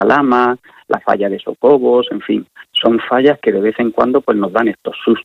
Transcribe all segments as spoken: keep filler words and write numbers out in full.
Lama, la falla de Socobos, en fin, son fallas que de vez en cuando pues nos dan estos sustos.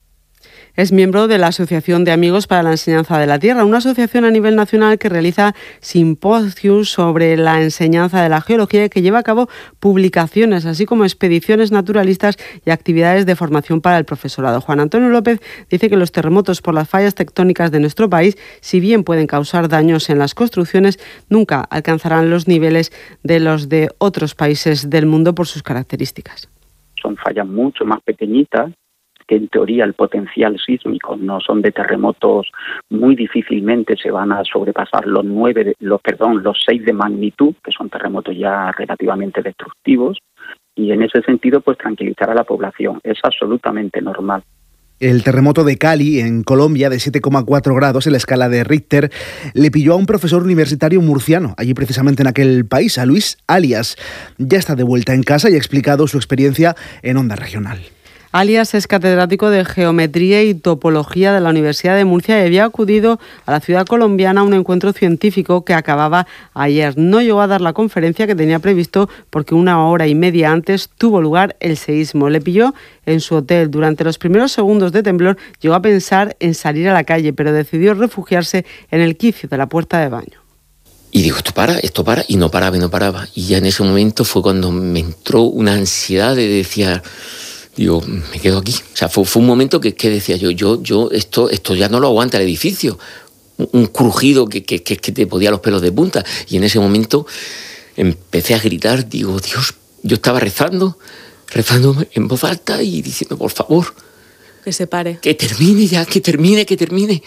Es miembro de la Asociación de Amigos para la Enseñanza de la Tierra, una asociación a nivel nacional que realiza simposios sobre la enseñanza de la geología y que lleva a cabo publicaciones, así como expediciones naturalistas y actividades de formación para el profesorado. Juan Antonio López dice que los terremotos por las fallas tectónicas de nuestro país, si bien pueden causar daños en las construcciones, nunca alcanzarán los niveles de los de otros países del mundo por sus características. Son fallas mucho más pequeñitas, que en teoría el potencial sísmico no son de terremotos, muy difícilmente se van a sobrepasar los nueve, los perdón, los seis de magnitud, que son terremotos ya relativamente destructivos, y en ese sentido pues tranquilizar a la población, es absolutamente normal. El terremoto de Cali, en Colombia, de siete coma cuatro grados en la escala de Richter, le pilló a un profesor universitario murciano, allí precisamente en aquel país, a Luis Alias. Ya está de vuelta en casa y ha explicado su experiencia en Onda Regional. Alias es catedrático de Geometría y Topología de la Universidad de Murcia y había acudido a la ciudad colombiana a un encuentro científico que acababa ayer. No llegó a dar la conferencia que tenía previsto porque una hora y media antes tuvo lugar el seísmo. Le pilló en su hotel. Durante los primeros segundos de temblor llegó a pensar en salir a la calle, pero decidió refugiarse en el quicio de la puerta de baño. Y digo, esto para, esto para, y no paraba y no paraba. Y ya en ese momento fue cuando me entró una ansiedad de decir... Digo, me quedo aquí. O sea, fue, fue un momento que, que decía yo, yo, yo, esto, esto ya no lo aguanta el edificio. Un, un crujido que, que, que te podía los pelos de punta. Y en ese momento empecé a gritar, digo, Dios, yo estaba rezando, rezando en voz alta y diciendo, por favor, que se pare. Que termine ya, que termine, que termine.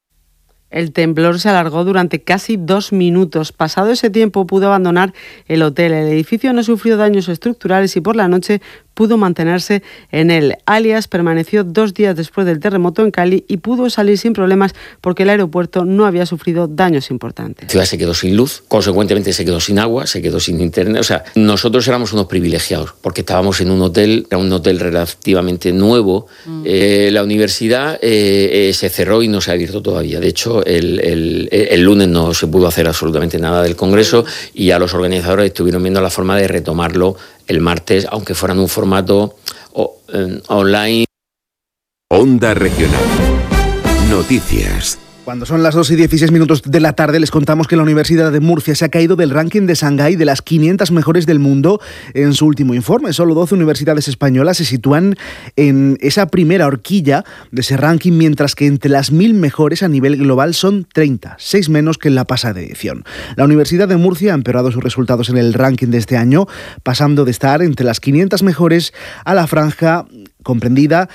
El temblor se alargó durante casi dos minutos. Pasado ese tiempo pudo abandonar el hotel. El edificio no sufrió daños estructurales y por la noche pudo mantenerse en él. Alias permaneció dos días después del terremoto en Cali y pudo salir sin problemas porque el aeropuerto no había sufrido daños importantes. La ciudad se quedó sin luz, consecuentemente se quedó sin agua, se quedó sin internet. O sea, nosotros éramos unos privilegiados porque estábamos en un hotel, era un hotel relativamente nuevo. Mm. Eh, la universidad eh, eh, se cerró y no se ha abierto todavía. De hecho, el, el, el lunes no se pudo hacer absolutamente nada del congreso y ya los organizadores estuvieron viendo la forma de retomarlo el martes, aunque fuera en un formato o, eh, online. Onda Regional. Noticias. Cuando son las dos y dieciséis minutos de la tarde, les contamos que la Universidad de Murcia se ha caído del ranking de Shanghái de las quinientas mejores del mundo en su último informe. Solo doce universidades españolas se sitúan en esa primera horquilla de ese ranking, mientras que entre las mil mejores a nivel global son treinta, seis menos que en la pasada edición. La Universidad de Murcia ha empeorado sus resultados en el ranking de este año, pasando de estar entre las quinientas mejores a la franja comprendida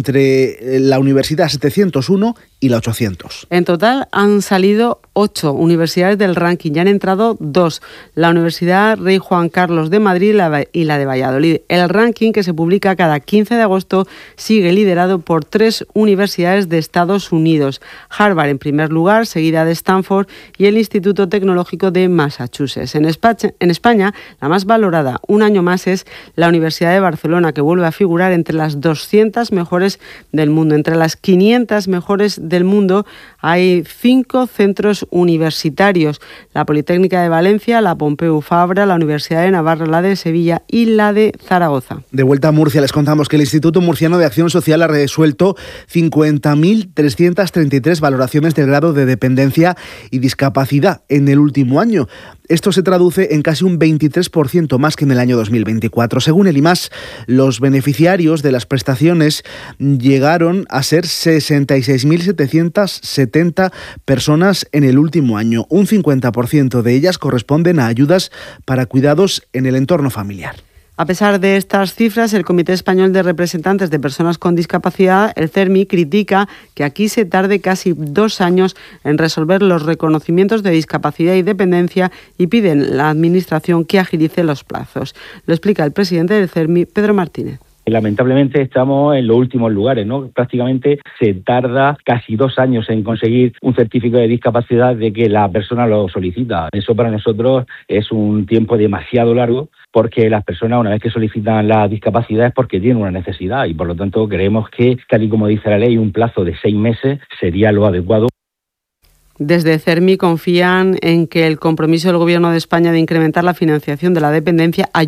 entre la Universidad setecientos uno y la ochocientos. En total han salido ocho universidades del ranking, ya han entrado dos, la Universidad Rey Juan Carlos de Madrid y la de Valladolid. El ranking, que se publica cada quince de agosto, sigue liderado por tres universidades de Estados Unidos. Harvard en primer lugar, seguida de Stanford y el Instituto Tecnológico de Massachusetts. En España, en España, la más valorada un año más es la Universidad de Barcelona, que vuelve a figurar entre las doscientas mejores del mundo. Entre las quinientas mejores del mundo hay cinco centros universitarios: la Politécnica de Valencia, la Pompeu Fabra, la Universidad de Navarra, la de Sevilla y la de Zaragoza. De vuelta a Murcia, les contamos que el Instituto Murciano de Acción Social ha resuelto cincuenta mil trescientas treinta y tres valoraciones del grado de dependencia y discapacidad en el último año. Esto se traduce en casi un veintitrés por ciento más que en el año dos mil veinticuatro. Según el I M A S, los beneficiarios de las prestaciones llegaron a ser sesenta y seis mil setecientas setenta personas en el último año. Un cincuenta por ciento de ellas corresponden a ayudas para cuidados en el entorno familiar. A pesar de estas cifras, el Comité Español de Representantes de Personas con Discapacidad, el CERMI, critica que aquí se tarde casi dos años en resolver los reconocimientos de discapacidad y dependencia y piden a la Administración que agilice los plazos. Lo explica el presidente del CERMI, Pedro Martínez. Lamentablemente estamos en los últimos lugares, ¿no? Prácticamente se tarda casi dos años en conseguir un certificado de discapacidad de que la persona lo solicita. Eso para nosotros es un tiempo demasiado largo, porque las personas, una vez que solicitan la discapacidad, es porque tienen una necesidad y por lo tanto creemos que, tal y como dice la ley, un plazo de seis meses sería lo adecuado. Desde CERMI confían en que el compromiso del Gobierno de España de incrementar la financiación de la dependencia